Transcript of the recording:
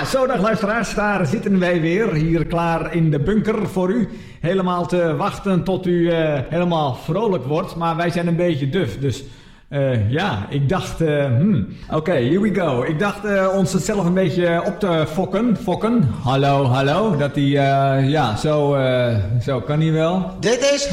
Zo dag luisteraars, daar zitten wij weer, hier klaar in de bunker voor u. Helemaal te wachten tot u helemaal vrolijk wordt, maar wij zijn een beetje duf, dus ik dacht, oké, here we go. Ik dacht ons het zelf een beetje op te fokken, hallo, dat hij, zo kan hij wel. Dit is